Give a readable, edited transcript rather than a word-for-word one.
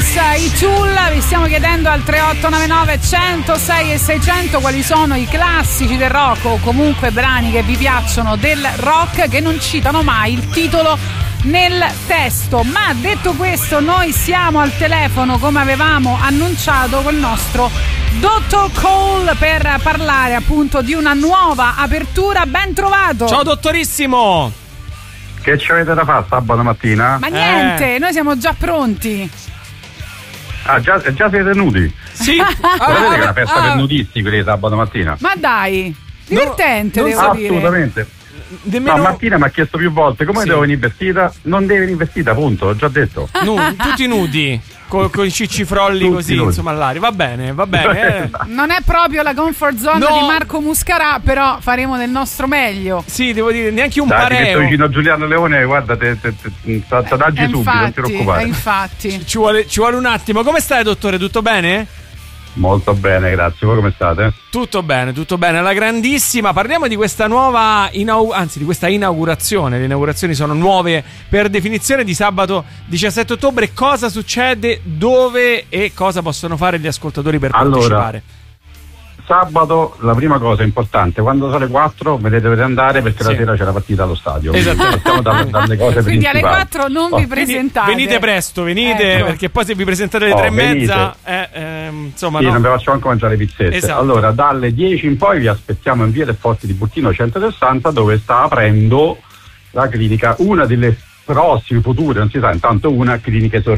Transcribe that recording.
Stones, i Tool. Vi stiamo chiedendo al 3899 106 e 600 quali sono i classici del rock o comunque brani che vi piacciono del rock che non citano mai il titolo nel testo. Ma detto questo, noi siamo al telefono come avevamo annunciato col nostro Dottor Cole per parlare appunto di una nuova apertura. Ben trovato. Ciao dottorissimo. Che ci avete da fare sabato mattina? Ma niente, noi siamo già pronti. Ah, già siete nudi? Sì. Vedete che è una festa per nudisti quelli di sabato mattina? Ma dai, divertente, no, devo dire. Assolutamente. Nemmeno... No, Martina mi ha chiesto più volte come devo venire vestita. Non deve venire vestita, appunto, ho già detto. Tutti nudi, con i ciccifrolli tutti così, nudi. Insomma, all'aria. Va bene. Non è proprio la comfort zone No. di Marco Muscarà, però faremo del nostro meglio. Sì, devo dire, neanche un Dai, che pareo. sto vicino a Giuliano Leone, guarda, t'adaggi subito, non ti preoccupare. Infatti. Ci vuole un attimo. Come stai, dottore? Tutto bene? Molto bene, grazie. Voi come state? Tutto bene, alla grandissima. Parliamo di questa nuova di questa inaugurazione. Le inaugurazioni sono nuove per definizione di sabato 17 ottobre. Cosa succede, dove e cosa possono fare gli ascoltatori per partecipare? Sabato la prima cosa importante, quando sono le 4 dovete andare perché la sera c'è la partita allo stadio. Esattamente. Partiamo dalle cose Quindi alle principali. 4 non vi presentate. Venite presto, ecco. Perché poi se vi presentate alle 3:30 insomma sì, no. non vi facciamo anche mangiare le pizzette. Esatto. Allora dalle 10 in poi vi aspettiamo in via del Forte di Burtino 160 dove sta aprendo la clinica, una delle prossime future, non si sa, intanto una clinica